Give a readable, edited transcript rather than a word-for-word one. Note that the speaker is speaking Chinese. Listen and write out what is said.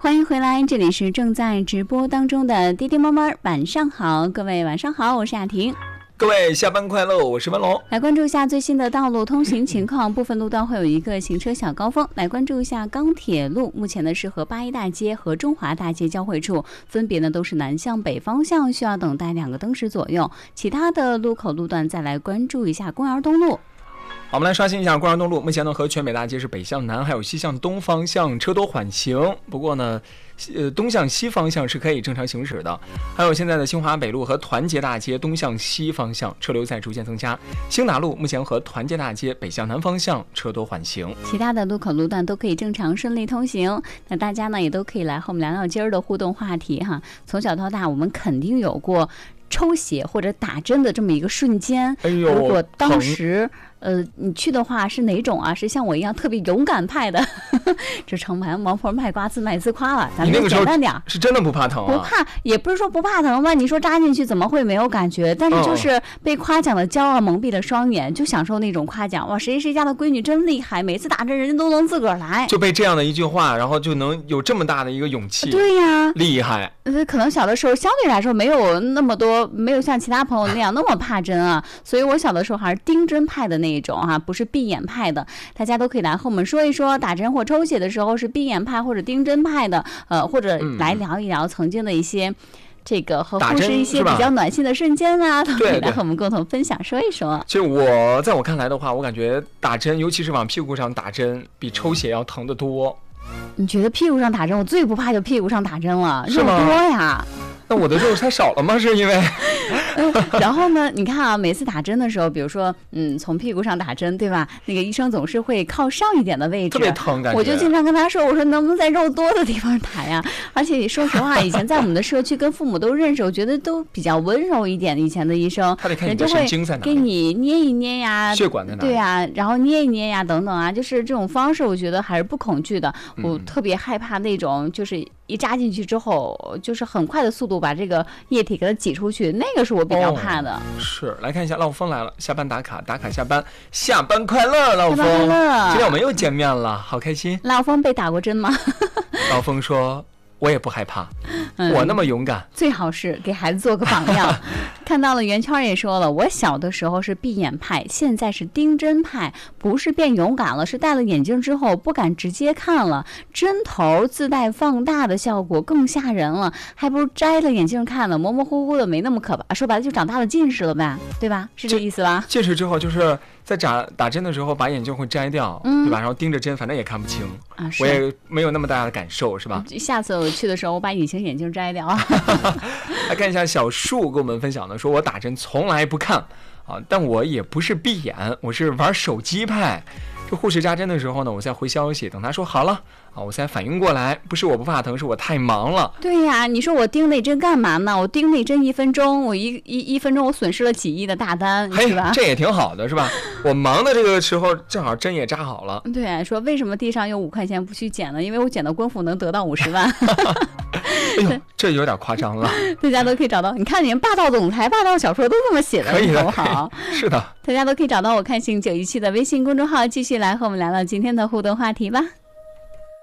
欢迎回来，这里是正在直播当中的滴滴猫猫，晚上好，各位晚上好，我是雅婷。 各位下班快乐，我是文龙。 来关注一下最新的道路通行情况，部分路段会有一个行车小高峰。来关注一下钢铁路，目前呢是和八一大街和中华大街交汇处，分别呢都是南向北方向，需要等待2个灯时左右。其他的路口路段再来关注一下公园东路。 好，我们来刷新一下公园东路，目前呢和全北大街是北向南还有西向东方向车多缓行，不过呢东向西方向是可以正常行驶的。还有现在的新华北路和团结大街东向西方向车流在逐渐增加，兴达路目前和团结大街北向南方向车多缓行， 其他的路口路段都可以正常顺利通行。那大家呢也都可以来和我们聊聊今儿的互动话题哈。从小到大我们肯定有过抽血或者打针的这么一个瞬间，如果当时你去的话是哪种啊？是像我一样特别勇敢派的，这成王婆卖瓜自卖自夸了。咱们就简单点， 是真的不怕疼啊？ 不怕，也不是说不怕疼吧？你说扎进去怎么会没有感觉？但是就是被夸奖的骄傲蒙蔽了双眼，就享受那种夸奖。哇，谁谁家的闺女真厉害，每次打针人家都能自个儿来， 就被这样的一句话，然后就能有这么大的一个勇气。 对呀， 厉害。 可能小的时候相对来说没有那么多，没有像其他朋友那样那么怕针啊，所以我小的时候还是盯针派的那一种哈，不是闭眼派的。大家都可以来和我们说一说，打针或抽血的时候是闭眼派或者盯针派的，或者来聊一聊曾经的一些这个和护士一些比较暖心的瞬间啊，都可以来和我们共同分享说一说。 其实在我看来的话，我感觉打针，尤其是往屁股上打针，比抽血要疼得多。 你觉得屁股上打针？我最不怕就屁股上打针了，肉多呀。 那我的肉太少了吗？是因为然后呢，你看啊，每次打针的时候，比如说从屁股上打针，对吧？那个医生总是会靠上一点的位置， 特别疼感觉。 我就经常跟他说，我说能不能在肉多的地方打呀？而且说实话，以前在我们的社区跟父母都认识，我觉得都比较温柔一点。以前的医生， 人就会给你捏一捏呀， 血管在哪？ 对呀，然后捏一捏呀，等等啊，就是这种方式，我觉得还是不恐惧的。我特别害怕那种就是一扎进去之后，就是很快的速度把这个液体给它挤出去，那个是我比较怕的。 是，来看一下老峰来了，下班打卡下班，下班快乐，老峰， 下班快乐， 今天我们又见面了，好开心。 老峰被打过针吗？ 老峰说我也不害怕，我那么勇敢， 最好是给孩子做个榜样。看到了圆圈也说了，我小的时候是闭眼派，现在是盯针派，不是变勇敢了，是戴了眼镜之后不敢直接看了，针头自带放大的效果更吓人了，还不如摘了眼镜看了，模模糊糊的没那么可怕，说白了就长大了近视了呗，对吧？是这意思吧？ 近视之后就是在打针的时候把眼镜会摘掉，对吧？然后盯着针，反正也看不清啊， 我也没有那么大的感受，是吧？ 下次我去的时候我把隐形眼镜摘掉。 来看一下小树跟我们分享的，说我打针从来不看啊，但我也不是闭眼，我是玩手机派。这护士扎针的时候呢，我在回消息，等他说好了啊，我才反应过来，不是我不怕疼，是我太忙了。 对呀，你说我盯那针干嘛呢？我盯那针1分钟，我一分钟我损失了几亿的大单，是吧？ 这也挺好的，是吧？我忙的这个时候，正好针也扎好了。 对，说为什么地上有5块钱不去捡呢？因为我捡的功夫能得到50万。 哎呦，这有点夸张了。 大家都可以找到，你看你们霸道总裁、霸道小说都这么写的， 可以的， 好不好？ 是的， 大家都可以找到我看新917的微信公众号，继续来和我们聊聊今天的互动话题吧。